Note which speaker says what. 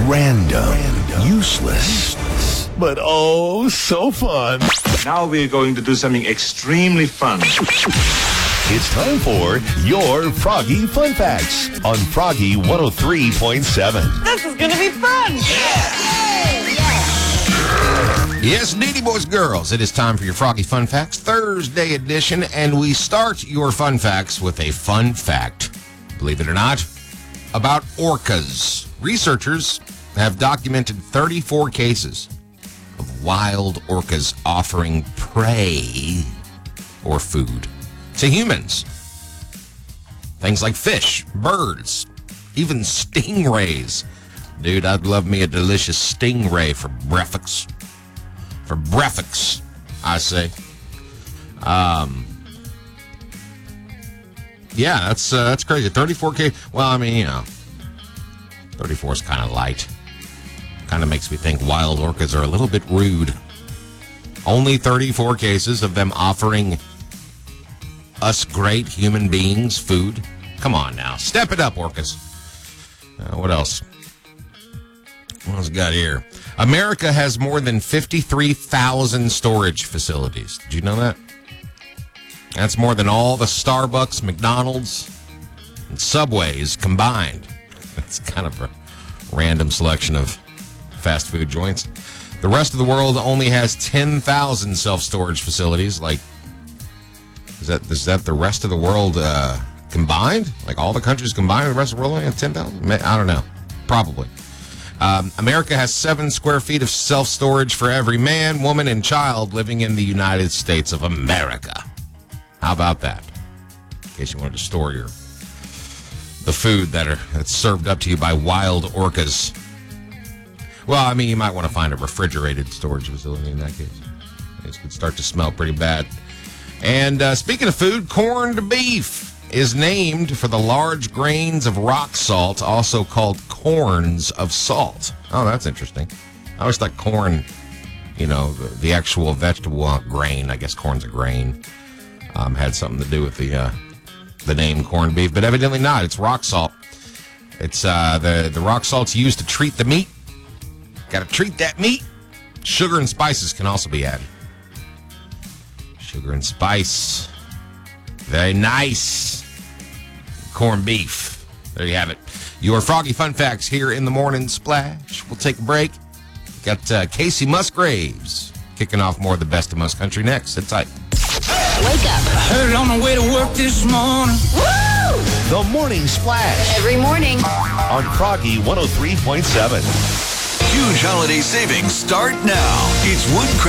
Speaker 1: Random. Useless. But oh, so fun.
Speaker 2: Now we're going to do something extremely fun.
Speaker 1: It's time for Your Froggy Fun Facts on Froggy 103.7.
Speaker 3: This is going to be fun.
Speaker 4: Yes, indeedy, boys and girls. It is time for your Froggy Fun Facts, Thursday edition, and we start your fun facts with a fun fact, believe it or not, about orcas. Researchers have documented 34 cases of wild orcas offering prey or food to humans. Things like fish, birds, even stingrays. Dude, I'd love me a delicious stingray for breakfast. For breakfast, I say. Yeah, that's crazy. 34K. Well, I mean, 34 is kind of light. Kind of makes me think wild orcas are a little bit rude. Only 34 cases of them offering us great human beings food. Come on now. Step it up, orcas. What else? What else we got here? America has more than 53,000 storage facilities. Did you know that? That's more than all the Starbucks, McDonald's, and Subways combined. That's kind of a random selection of fast food joints. The rest of the world only has 10,000 self-storage facilities. Like, is that the rest of the world combined? Like all the countries combined, the rest of the world only has 10,000? I don't know. Probably. America has 7 square feet of self-storage for every man, woman, and child living in the United States of America. How about that? In case you wanted to store the food that's served up to you by wild orcas. Well, I mean, you might want to find a refrigerated storage facility in that case. It could start to smell pretty bad. And speaking of food, corned beef is named for the large grains of rock salt, also called corns of salt. Oh, that's interesting. I always thought corn, the actual vegetable grain, I guess corn's a grain, had something to do with the name corned beef, but evidently not. It's rock salt. It's the rock salt's used to treat the meat. Got to treat that meat. Sugar and spices can also be added. Sugar and spice. Very nice. Corned beef. There you have it. Your Froggy Fun Facts here in the Morning Splash. We'll take a break. Got Casey Musgraves kicking off more of the best of Must Country next. Sit tight.
Speaker 3: Wake up.
Speaker 5: I heard it on my way to work this morning.
Speaker 3: Woo!
Speaker 1: The Morning Splash
Speaker 3: Every morning.
Speaker 1: on Froggy 103.7.
Speaker 6: Huge holiday savings start now. It's Wood